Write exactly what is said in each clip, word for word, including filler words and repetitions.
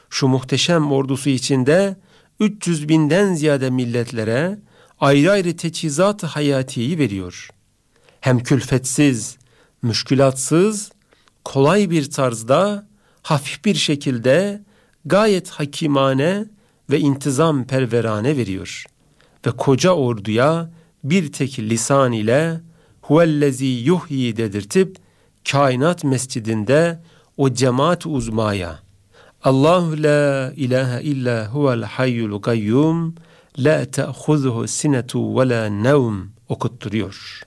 şu muhteşem ordusu içinde üç yüz binden ziyade milletlere ayrı ayrı teçhizat-ı hayatiyi veriyor. Hem külfetsiz, müşkülatsız, kolay bir tarzda, hafif bir şekilde gayet hakimane ve intizam perverane veriyor. Ve koca orduya bir tek lisan ile huvellezî yuhyi dedirtip kainat mescidinde o cemaat-i uzmaya Allahu la ilahe illa huvel hayyul gayyum la te'huzuhu sinetu ve la nevm okutturuyor.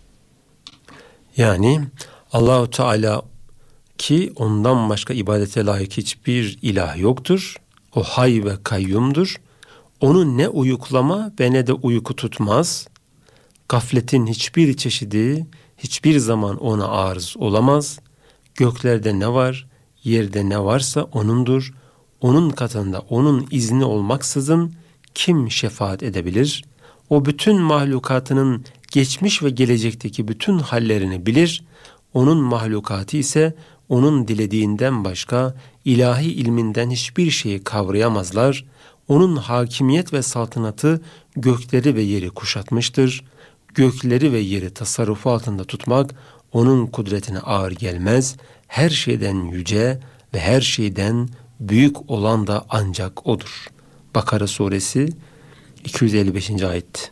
Yani Allahu Teala ki ondan başka ibadete layık hiçbir ilah yoktur. O hay ve kayyumdur. Onu ne uyuklama ve ne de uyku tutmaz. Gafletin hiçbir çeşidi hiçbir zaman ona arız olamaz. Göklerde ne var, yerde ne varsa O'nundur. O'nun katında O'nun izni olmaksızın kim şefaat edebilir? O bütün mahlukatının geçmiş ve gelecekteki bütün hallerini bilir. O'nun mahlukatı ise O'nun dilediğinden başka ilahi ilminden hiçbir şeyi kavrayamazlar. O'nun hakimiyet ve saltanatı gökleri ve yeri kuşatmıştır. Gökleri ve yeri tasarrufu altında tutmak O'nun kudretine ağır gelmez. Her şeyden yüce ve her şeyden büyük olan da ancak O'dur. Bakara suresi iki yüz elli beşinci ayet.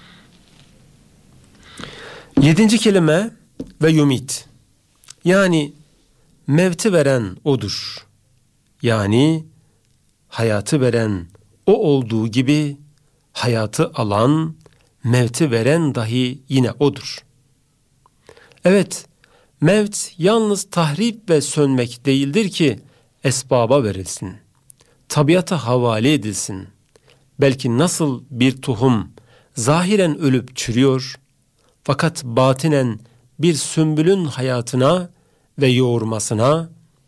Yedinci kelime ve yumit. Yani mevti veren O'dur. Yani hayatı veren O olduğu gibi hayatı alan, mevti veren dahi yine O'dur. Evet, mevt yalnız tahrip ve sönmek değildir ki esbaba verilsin. Tabiata havale edilsin. Belki nasıl bir tohum zahiren ölüp çürüyor, fakat batinen bir sümbülün hayatına ve yoğurmasına,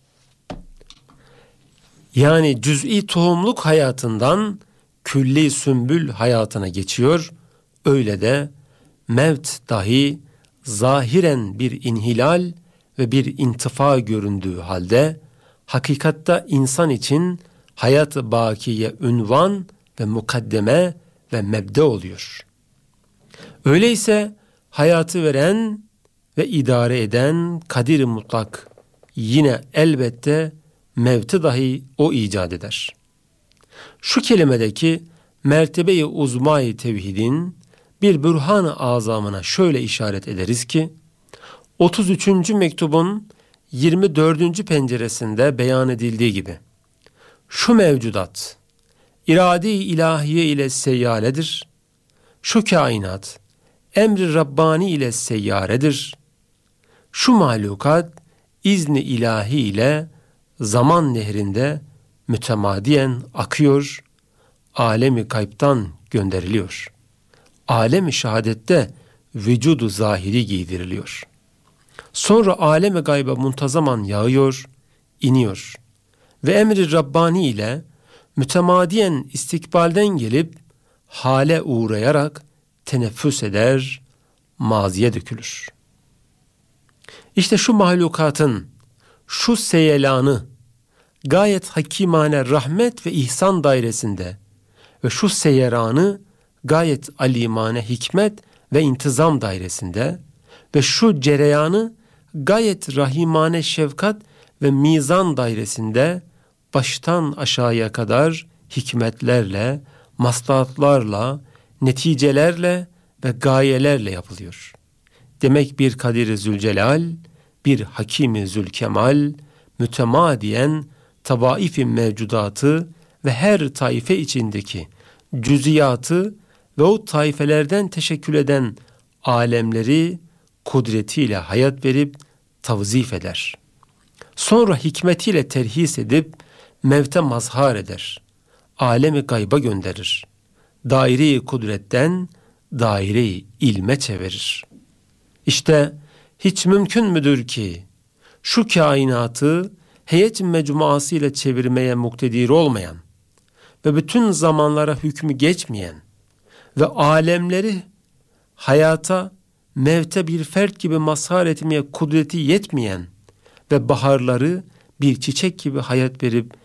yani cüz'i tohumluk hayatından külli sümbül hayatına geçiyor, öyle de mevt dahi zahiren bir inhilal ve bir intifa göründüğü halde, hakikatta insan için hayat-ı bakiye ünvan ve mukaddeme ve mebde oluyor. Öyleyse hayatı veren ve idare eden kadir-i mutlak yine elbette mevti dahi o icat eder. Şu kelimedeki mertebe-i uzma-i tevhidin bir bürhan-ı azamına şöyle işaret ederiz ki, otuz üçüncü mektubun yirmi dördüncü penceresinde beyan edildiği gibi, şu mevcudat, irade-i ilahiye ile seyyaledir, şu kainat, emri Rabbani ile seyyaredir, şu mahlukat, izni ilahi ile zaman nehrinde mütemadiyen akıyor, alemi gaybtan gönderiliyor. Alemi şehadette vücudu zahiri giydiriliyor. Sonra alemi gayba muntazaman yağıyor, iniyor ve emri Rabbani ile mütemadiyen istikbalden gelip hale uğrayarak teneffüs eder, maziye dökülür. İşte şu mahlukatın şu seyelanı gayet hakimane rahmet ve ihsan dairesinde ve şu seyeranı gayet alimane hikmet ve intizam dairesinde ve şu cereyanı gayet rahimane şefkat ve mizan dairesinde baştan aşağıya kadar hikmetlerle, maslahatlarla, neticelerle ve gayelerle yapılıyor. Demek bir Kadir-i Zülcelal, bir Hakim-i Zülkemal, mütemadiyen tabaif-i mevcudatı ve her taife içindeki cüziyatı ve o taifelerden teşekkül eden alemleri kudretiyle hayat verip tavzif eder. Sonra hikmetiyle terhis edip mevte mazhar eder. Alemi gayba gönderir. Daire-i kudretten daire-i ilme çevirir. İşte hiç mümkün müdür ki şu kainatı heyet mecmuası ile çevirmeye muktedir olmayan ve bütün zamanlara hükmü geçmeyen ve alemleri hayata, mevte bir fert gibi mazhar etmeye kudreti yetmeyen ve baharları bir çiçek gibi hayat verip